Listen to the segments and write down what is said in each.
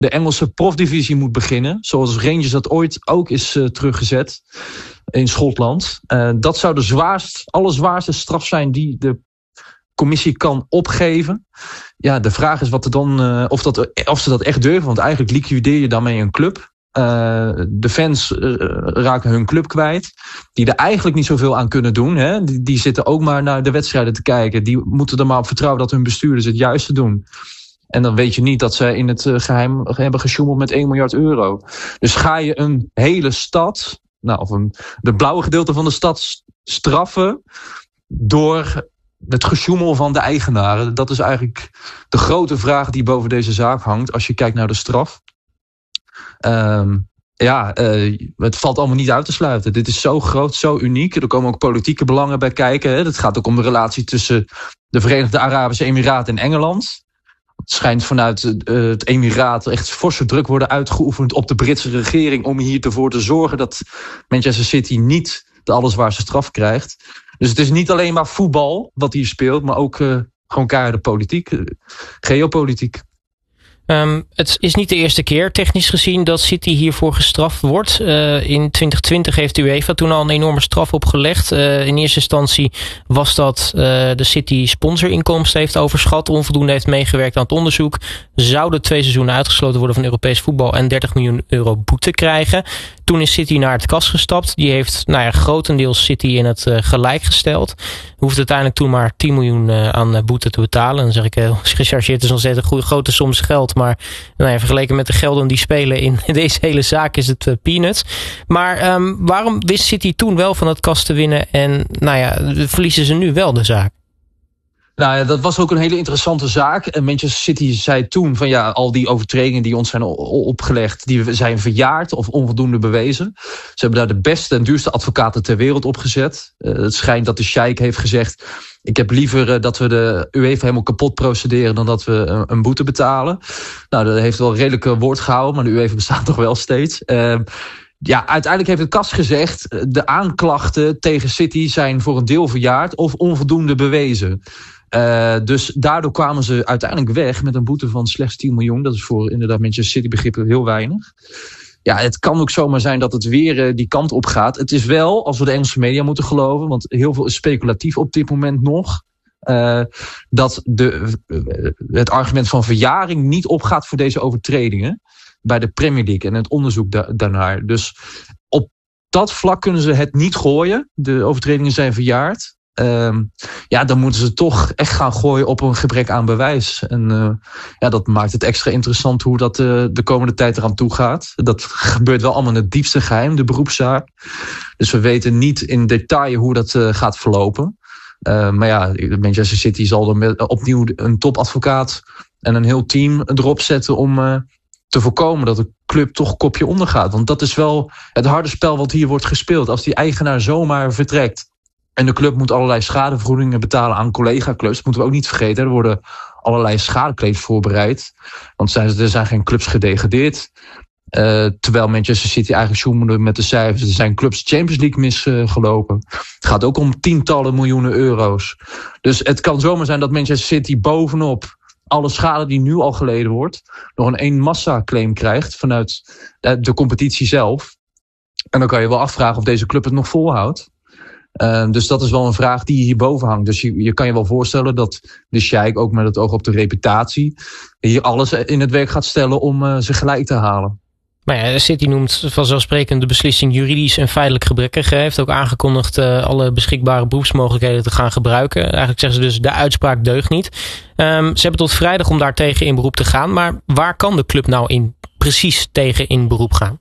de Engelse profdivisie moet beginnen. Zoals Rangers dat ooit ook is teruggezet in Schotland. Dat zou de allerzwaarste straf zijn die de commissie kan opgeven. Ja, de vraag is wat er dan, of ze dat echt durven. Want eigenlijk liquideer je daarmee een club. De fans raken hun club kwijt. Die er eigenlijk niet zoveel aan kunnen doen. Hè? Die zitten ook maar naar de wedstrijden te kijken. Die moeten er maar op vertrouwen dat hun bestuurders het juiste doen. En dan weet je niet dat ze in het geheim hebben gesjoemeld met 1 miljard euro. Dus ga je een hele stad, de blauwe gedeelte van de stad straffen door het gesjoemel van de eigenaren. Dat is eigenlijk de grote vraag die boven deze zaak hangt als je kijkt naar de straf. Het valt allemaal niet uit te sluiten. Dit is zo groot, zo uniek. Er komen ook politieke belangen bij kijken. Hè. Het gaat ook om de relatie tussen de Verenigde Arabische Emiraten en Engeland. Het schijnt vanuit het Emiraat echt forse druk worden uitgeoefend op de Britse regering om hier ervoor te zorgen dat Manchester City niet de allerzwaarste straf krijgt. Dus het is niet alleen maar voetbal wat hier speelt, maar ook gewoon keiharde politiek, geopolitiek. Het is niet de eerste keer, technisch gezien, dat City hiervoor gestraft wordt. In 2020 heeft de UEFA toen al een enorme straf opgelegd. In eerste instantie was dat de City sponsorinkomsten heeft overschat, onvoldoende heeft meegewerkt aan het onderzoek. Zouden 2 seizoenen uitgesloten worden van Europees voetbal en 30 miljoen euro boete krijgen. Toen is City naar het kas gestapt. Die heeft grotendeels City in het gelijk gesteld. Hoeft uiteindelijk toen maar 10 miljoen aan boete te betalen. Dan zeg ik, gechargeerd is ontzettend grote soms geld. Maar vergeleken met de gelden die spelen in deze hele zaak is het peanuts. Maar waarom wist City toen wel van het kas te winnen en verliezen ze nu wel de zaak? Nou ja, dat was ook een hele interessante zaak. En Manchester City zei toen van al die overtredingen die ons zijn opgelegd, die zijn verjaard of onvoldoende bewezen. Ze hebben daar de beste en duurste advocaten ter wereld op gezet. Het schijnt dat de sheik heeft gezegd, ik heb liever dat we de UEFA helemaal kapot procederen dan dat we een boete betalen. Nou, dat heeft wel redelijk woord gehouden, maar de UEFA bestaat toch wel steeds. Uiteindelijk heeft het KAS gezegd, de aanklachten tegen City zijn voor een deel verjaard of onvoldoende bewezen. Dus daardoor kwamen ze uiteindelijk weg met een boete van slechts 10 miljoen. Dat is voor inderdaad Manchester City begrippen heel weinig. Ja, het kan ook zomaar zijn dat het weer die kant op gaat. Het is wel, als we de Engelse media moeten geloven, want heel veel is speculatief op dit moment nog, dat het argument van verjaring niet opgaat voor deze overtredingen bij de Premier League en het onderzoek daarnaar. Dus op dat vlak kunnen ze het niet gooien. De overtredingen zijn verjaard. Dan moeten ze toch echt gaan gooien op een gebrek aan bewijs. En dat maakt het extra interessant hoe dat de komende tijd eraan toe gaat. Dat gebeurt wel allemaal in het diepste geheim, de beroepszaak. Dus we weten niet in detail hoe dat gaat verlopen. Manchester City zal er opnieuw een topadvocaat en een heel team erop zetten om te voorkomen dat de club toch kopje ondergaat. Want dat is wel het harde spel wat hier wordt gespeeld. Als die eigenaar zomaar vertrekt en de club moet allerlei schadevergoedingen betalen aan collega-clubs, dat moeten we ook niet vergeten. Er worden allerlei schadeclaims voorbereid. Want er zijn geen clubs gedegradeerd. Terwijl Manchester City eigenlijk zoemende met de cijfers. Er zijn clubs Champions League misgelopen. Het gaat ook om tientallen miljoenen euro's. Dus het kan zomaar zijn dat Manchester City bovenop alle schade die nu al geleden wordt, nog een massaclaim krijgt vanuit de competitie zelf. En dan kan je wel afvragen of deze club het nog volhoudt. Dus dat is wel een vraag die hierboven hangt. Dus je kan je wel voorstellen dat de sheik ook met het oog op de reputatie hier alles in het werk gaat stellen om ze gelijk te halen. Maar City noemt vanzelfsprekend de beslissing juridisch en feitelijk gebrekkig. Hij heeft ook aangekondigd alle beschikbare beroepsmogelijkheden te gaan gebruiken. Eigenlijk zeggen ze dus de uitspraak deugt niet. Ze hebben tot vrijdag om daartegen in beroep te gaan. Maar waar kan de club nou precies tegen in beroep gaan?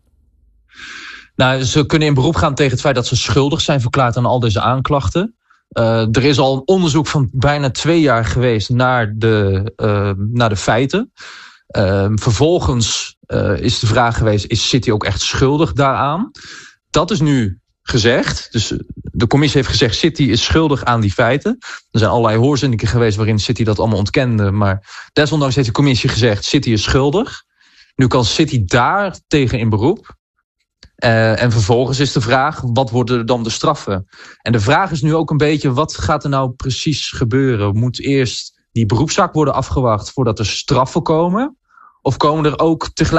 Nou, ze kunnen in beroep gaan tegen het feit dat ze schuldig zijn verklaard aan al deze aanklachten. Er is al een onderzoek van bijna 2 jaar geweest naar de feiten. Vervolgens is de vraag geweest, is City ook echt schuldig daaraan? Dat is nu gezegd. Dus de commissie heeft gezegd, City is schuldig aan die feiten. Er zijn allerlei hoorzitingen geweest waarin City dat allemaal ontkende. Maar desondanks heeft de commissie gezegd, City is schuldig. Nu kan City daar tegen in beroep. En vervolgens is de vraag, wat worden dan de straffen? En de vraag is nu ook een beetje, wat gaat er nou precies gebeuren? Moet eerst die beroepszaak worden afgewacht voordat er straffen komen? Of komen er ook tegelijk